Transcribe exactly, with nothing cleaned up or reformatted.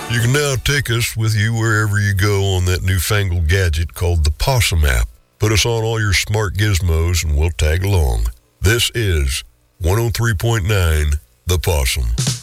You can now take us with you wherever you go on that newfangled gadget called the Possum app. Put us on all your smart gizmos and we'll tag along. This is one oh three point nine The Possum.